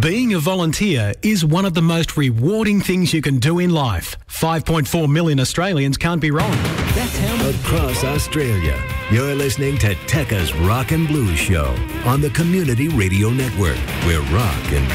Being a volunteer is one of the most rewarding things you can do in life. 5.4 million Australians can't be wrong. That's how across Australia. You're listening to Tekka's Rock and Blues Show on the Community Radio Network, where rock and